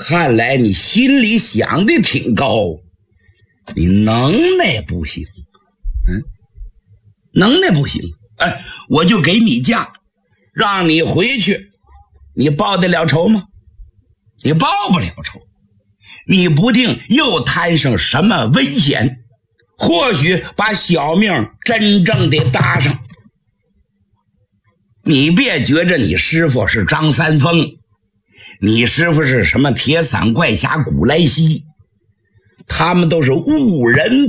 看来你心里想的挺高，你能耐不行。能耐不行，我就给你假，让你回去，你报得了仇吗？你报不了仇，你不定又摊上什么危险，或许把小命真正的搭上。你别觉着你师傅是张三丰，你师傅是什么铁伞怪侠古来稀，他们都是误人